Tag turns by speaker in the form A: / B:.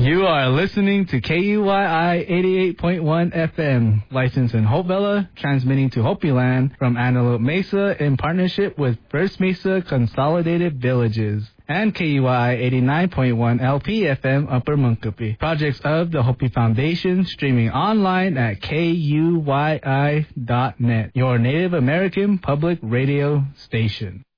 A: You are listening to KUYI 88.1 FM, licensed in Hope Valley, transmitting to Hopi Land from Antelope Mesa in partnership with First Mesa Consolidated Villages, and KUYI 89.1 LP FM Upper Munkapi. Projects of the Hopi Foundation, streaming online at KUYI.net, your Native American public radio station.